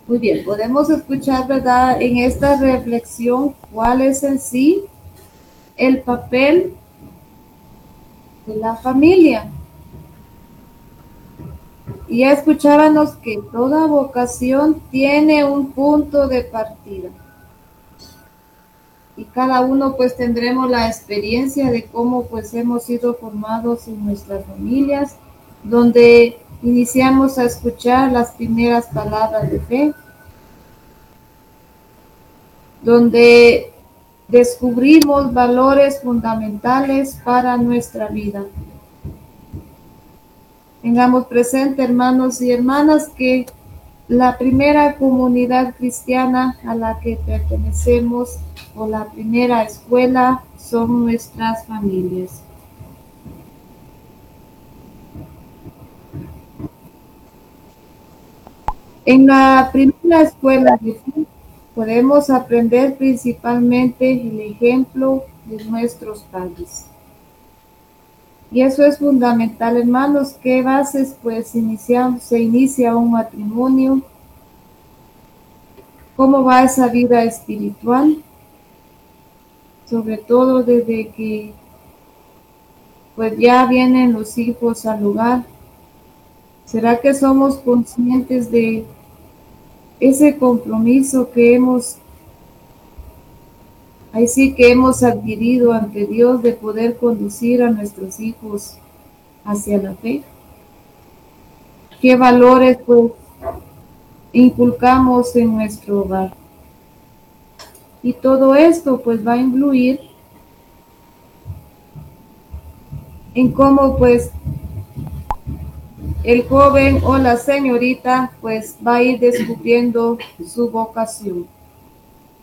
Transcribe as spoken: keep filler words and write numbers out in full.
Muy bien, podemos escuchar, ¿verdad? En esta reflexión, ¿cuál es en sí el papel de la familia? Y ya escuchábamos que toda vocación tiene un punto de partida. Y cada uno pues tendremos la experiencia de cómo pues hemos sido formados en nuestras familias, donde iniciamos a escuchar las primeras palabras de fe, donde descubrimos valores fundamentales para nuestra vida. Tengamos presente, hermanos y hermanas, que la primera comunidad cristiana a la que pertenecemos o la primera escuela son nuestras familias. En la primera escuela de fe podemos aprender principalmente el ejemplo de nuestros padres. Y eso es fundamental, hermanos. ¿Qué bases pues inicia, se inicia un matrimonio? ¿Cómo va esa vida espiritual? Sobre todo desde que pues ya vienen los hijos al hogar. ¿Será que somos conscientes de ese compromiso que hemos, ahí sí que hemos adquirido ante Dios de poder conducir a nuestros hijos hacia la fe? ¿Qué valores pues inculcamos en nuestro hogar? Y todo esto pues va a influir en cómo pues el joven o la señorita pues va a ir descubriendo su vocación.